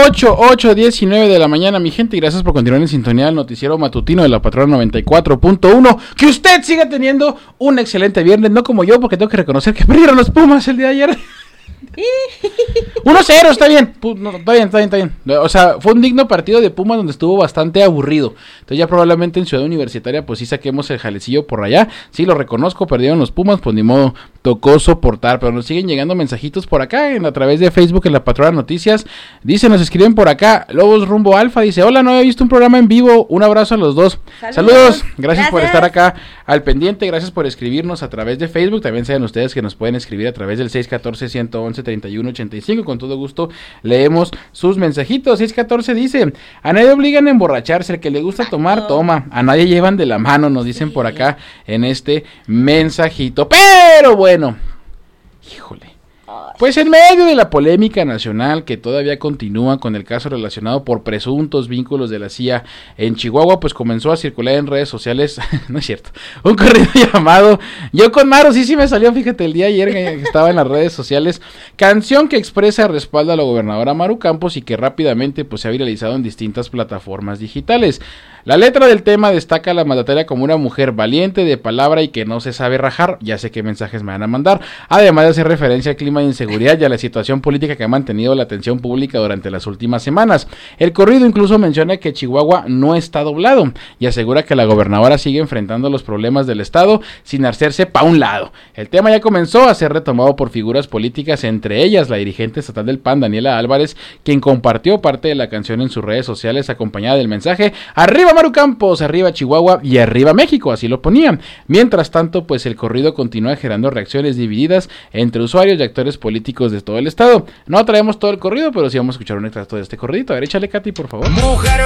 8:19 de la mañana, mi gente, y gracias por continuar en sintonía del noticiero matutino de la Patrona 94.1. Que usted siga teniendo un excelente viernes, no como yo, porque tengo que reconocer que perdieron los Pumas el día de ayer. 1-0, está bien. No, está bien. O sea, fue un digno partido de Pumas donde estuvo bastante aburrido. Entonces ya probablemente en Ciudad Universitaria pues sí saquemos el jalecillo por allá. Sí, lo reconozco, perdieron los Pumas, pues ni modo, tocó soportar. Pero nos siguen llegando mensajitos por acá a través de Facebook en la Patrona Noticias. Dice, nos escriben por acá, Lobos Rumbo Alfa, dice, hola, no había visto un programa en vivo, un abrazo a los dos. Saludos. Gracias por estar acá al pendiente, gracias por escribirnos a través de Facebook. También saben ustedes que nos pueden escribir a través del 614-111-3185, con todo gusto leemos sus mensajitos. 614 dice, a nadie obligan a emborracharse, el que le gusta tomar, toma, a nadie llevan de la mano, nos dicen por acá en este mensajito. Pero bueno, híjole, pues en medio de la polémica nacional que todavía continúa con el caso relacionado por presuntos vínculos de la CIA en Chihuahua, pues comenzó a circular en redes sociales, no es cierto, un corrido llamado Yo con Maru, sí me salió, fíjate, el día ayer que estaba en las redes sociales, canción que expresa respaldo a la gobernadora Maru Campos y que rápidamente pues se ha viralizado en distintas plataformas digitales. La letra del tema destaca a la mandataria como una mujer valiente, de palabra y que no se sabe rajar. Ya sé qué mensajes me van a mandar. Además de hacer referencia al clima de inseguridad y a la situación política que ha mantenido la atención pública durante las últimas semanas. El corrido incluso menciona que Chihuahua no está doblado y asegura que la gobernadora sigue enfrentando los problemas del estado sin hacerse pa' un lado. El tema ya comenzó a ser retomado por figuras políticas, entre ellas la dirigente estatal del PAN, Daniela Álvarez, quien compartió parte de la canción en sus redes sociales acompañada del mensaje "Arriba Maru Campos, arriba Chihuahua y arriba México", así lo ponían. Mientras tanto, pues el corrido continúa generando reacciones divididas entre usuarios y actores políticos de todo el estado. No traemos todo el corrido, pero sí vamos a escuchar un extracto de este corridito. A ver, échale, Katy, por favor.